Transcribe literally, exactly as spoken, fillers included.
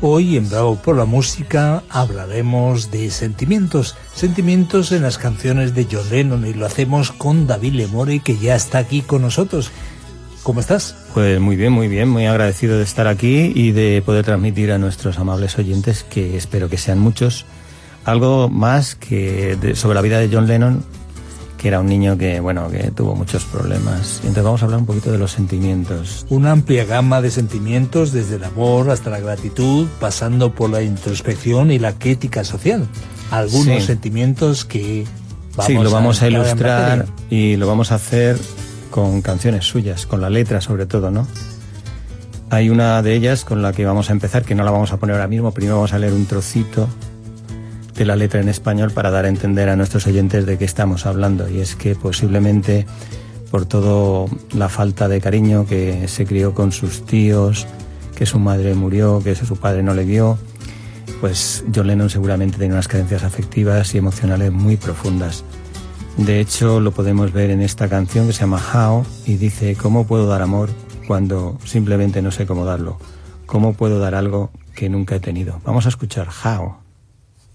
Hoy en Bravo por la Música hablaremos de sentimientos, sentimientos en las canciones de John Lennon, y lo hacemos con David Lemore, que ya está aquí con nosotros. ¿Cómo estás? Pues muy bien, muy bien, muy agradecido de estar aquí y de poder transmitir a nuestros amables oyentes, que espero que sean muchos, algo más que de, sobre la vida de John Lennon, que era un niño que, bueno, que tuvo muchos problemas. Y entonces vamos a hablar un poquito de los sentimientos. Una amplia gama de sentimientos, desde el amor hasta la gratitud, pasando por la introspección y la crítica social. Algunos sí. sentimientos que vamos sí, lo vamos a, a ilustrar y lo vamos a hacer con canciones suyas, con la letra sobre todo, ¿no? Hay una de ellas con la que vamos a empezar, que no la vamos a poner ahora mismo. Primero vamos a leer un trocito de la letra en español para dar a entender a nuestros oyentes de qué estamos hablando, y es que posiblemente por todo la falta de cariño que se crió con sus tíos, que su madre murió, que su padre no le vio, pues John Lennon seguramente tenía unas carencias afectivas y emocionales muy profundas. De hecho, lo podemos ver en esta canción que se llama How, y dice: ¿cómo puedo dar amor cuando simplemente no sé cómo darlo? ¿Cómo puedo dar algo que nunca he tenido? Vamos a escuchar How.